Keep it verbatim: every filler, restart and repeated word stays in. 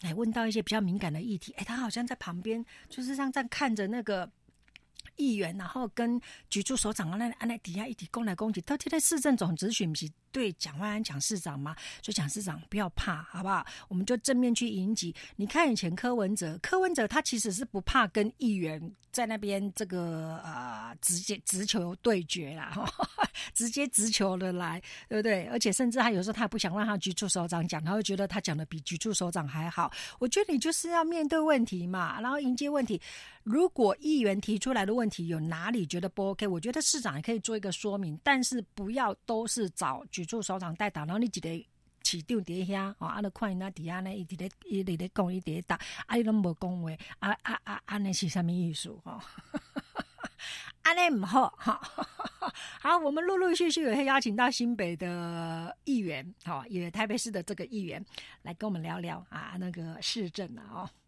哎，问到一些比较敏感的议题，哎，他好像在旁边就是像这样看着那个议员，然后跟局处首长那那底下一起攻来攻去，到底在市政总咨询不是对蒋万安蒋市长吗？所以蒋市长不要怕，好不好？我们就正面去迎击。你看以前柯文哲，柯文哲他其实是不怕跟议员在那边这个呃直接直球对决啦，直接直球的来，对不对？而且甚至他有时候他也不想让他局处首长讲，他会觉得他讲的比局处首长还好。我觉得你就是要面对问题嘛，然后迎接问题。如果议员提出来的问题有哪里觉得不 OK， 我觉得市长也可以做一个说明，但是不要都是找局处首长带打，然后你一个市长在遐哦，啊，你看那底下呢，伊伫咧伊伫咧讲伊伫咧打，啊，伊拢无讲话，啊啊啊，安尼是什么意思哦？安尼唔好哈。好，我们陆陆续续也会邀请到新北的议员，好，也台北市的这个议员来跟我们聊聊啊，那个市政啊，哦。